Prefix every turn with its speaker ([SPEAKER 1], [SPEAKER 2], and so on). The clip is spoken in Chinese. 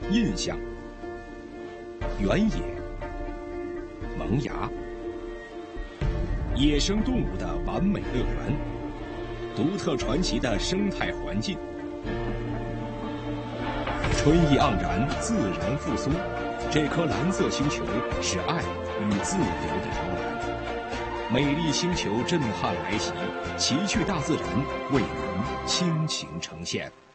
[SPEAKER 1] 印象、原野、萌芽、野生动物的完美乐园、独特传奇的生态环境。春意盎然，自然复苏，这颗蓝色星球是爱与自由的摇篮。美丽星球震撼来袭，奇趣大自然为您倾情呈现。